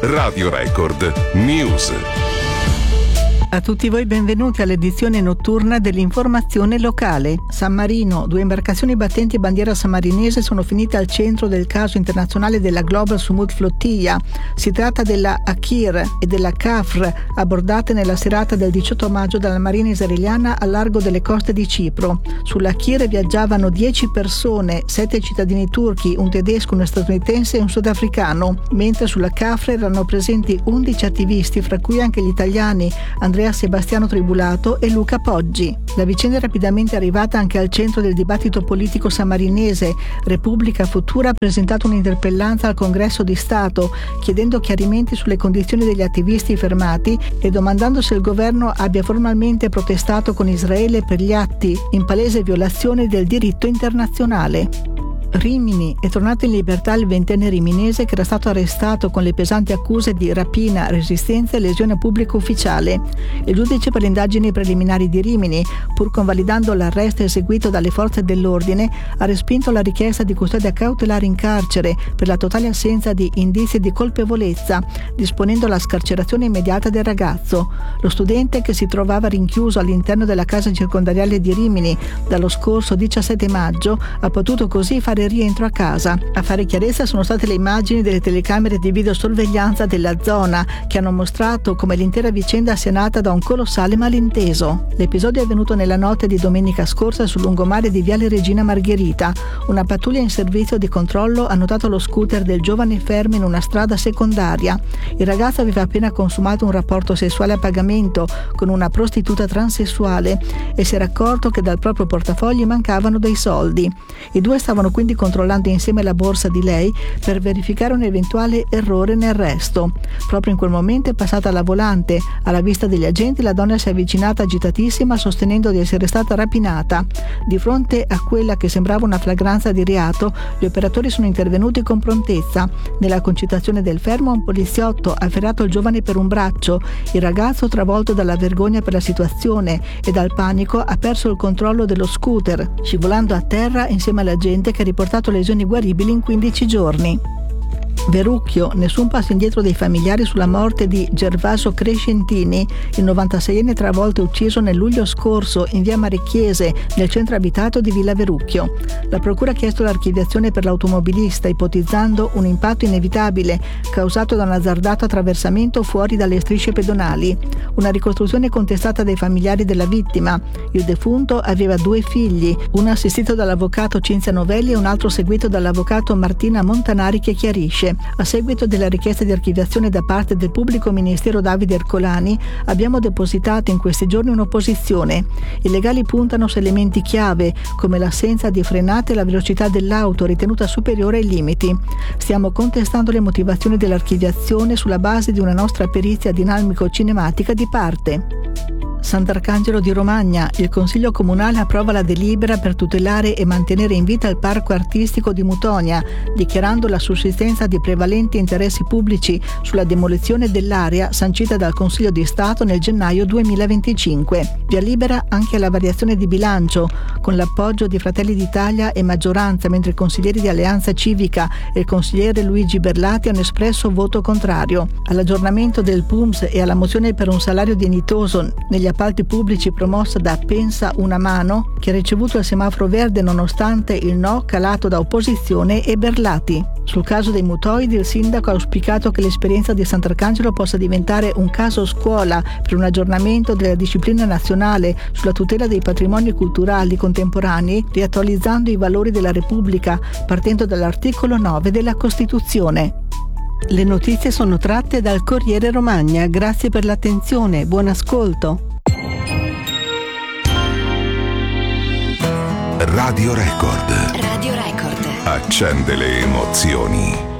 Radio Record News. A tutti voi benvenuti all'edizione notturna dell'informazione locale. San Marino, 2 imbarcazioni battenti bandiera sammarinese sono finite al centro del caso internazionale della Global Sumut Flottiglia. Si tratta della Akir e della Kafr, abbordate nella serata del 18 maggio dalla Marina israeliana al largo delle coste di Cipro. Sulla Akir viaggiavano 10 persone, 7 cittadini turchi, un tedesco, uno statunitense e un sudafricano, mentre sulla Kafr erano presenti 11 attivisti, fra cui anche gli italiani Andrea Sebastiano Tribulato e Luca Poggi. La vicenda è rapidamente arrivata anche al centro del dibattito politico sammarinese. Repubblica Futura ha presentato un'interpellanza al Congresso di Stato chiedendo chiarimenti sulle condizioni degli attivisti fermati e domandando se il governo abbia formalmente protestato con Israele per gli atti in palese violazione del diritto internazionale. Rimini: è tornato in libertà il 20enne riminese che era stato arrestato con le pesanti accuse di rapina, resistenza e lesione a pubblico ufficiale. Il giudice per le indagini preliminari di Rimini, pur convalidando l'arresto eseguito dalle forze dell'ordine, ha respinto la richiesta di custodia cautelare in carcere per la totale assenza di indizi di colpevolezza, disponendo la scarcerazione immediata del ragazzo. Lo studente, che si trovava rinchiuso all'interno della casa circondariale di Rimini dallo scorso 17 maggio, ha potuto così fare rientro a casa. A fare chiarezza sono state le immagini delle telecamere di videosorveglianza della zona che hanno mostrato come l'intera vicenda sia nata da un colossale malinteso. L'episodio è avvenuto nella notte di domenica scorsa sul lungomare di Viale Regina Margherita. Una pattuglia in servizio di controllo ha notato lo scooter del giovane fermo in una strada secondaria. Il ragazzo aveva appena consumato un rapporto sessuale a pagamento con una prostituta transessuale e si era accorto che dal proprio portafogli mancavano dei soldi. I due stavano quindi controllando insieme la borsa di lei per verificare un eventuale errore nel resto. Proprio in quel momento è passata alla volante. Alla vista degli agenti la donna si è avvicinata agitatissima sostenendo di essere stata rapinata. Di fronte a quella che sembrava una flagranza di reato, gli operatori sono intervenuti con prontezza. Nella concitazione del fermo un poliziotto ha afferrato il giovane per un braccio. Il ragazzo, travolto dalla vergogna per la situazione e dal panico, ha perso il controllo dello scooter, scivolando a terra insieme alla gente che ha riportato lesioni guaribili in 15 giorni. Verucchio: nessun passo indietro dei familiari sulla morte di Gervaso Crescentini, il 96enne travolto e ucciso nel luglio scorso in via Marecchiese, nel centro abitato di Villa Verucchio. La procura ha chiesto l'archiviazione per l'automobilista, ipotizzando un impatto inevitabile causato da un azzardato attraversamento fuori dalle strisce pedonali. Una ricostruzione contestata dai familiari della vittima. Il defunto aveva 2 figli, uno assistito dall'avvocato Cinzia Novelli e un altro seguito dall'avvocato Martina Montanari, che chiarisce: a seguito della richiesta di archiviazione da parte del pubblico ministero Davide Ercolani, abbiamo depositato in questi giorni un'opposizione. I legali puntano su elementi chiave come l'assenza di frenate e la velocità dell'auto ritenuta superiore ai limiti. Stiamo contestando le motivazioni dell'archiviazione sulla base di una nostra perizia dinamico-cinematica di parte. Sant'Arcangelo di Romagna: il Consiglio Comunale approva la delibera per tutelare e mantenere in vita il Parco Artistico di Mutonia, dichiarando la sussistenza di prevalenti interessi pubblici sulla demolizione dell'area sancita dal Consiglio di Stato nel gennaio 2025. Via libera anche alla variazione di bilancio, con l'appoggio di Fratelli d'Italia e maggioranza, mentre i consiglieri di Alleanza Civica e il consigliere Luigi Berlati hanno espresso voto contrario. All'aggiornamento del PUMS e alla mozione per un salario dignitoso negli appalti pubblici promossa da Pensa una mano, che ha ricevuto il semaforo verde nonostante il no calato da opposizione e Berlati. Sul caso dei mutoidi, il sindaco ha auspicato che l'esperienza di Sant'Arcangelo possa diventare un caso scuola per un aggiornamento della disciplina nazionale sulla tutela dei patrimoni culturali contemporanei, riattualizzando i valori della Repubblica partendo dall'articolo 9 della Costituzione. Le notizie sono tratte dal Corriere Romagna. Grazie per l'attenzione, buon ascolto. Radio Record. Radio Record. Accende le emozioni.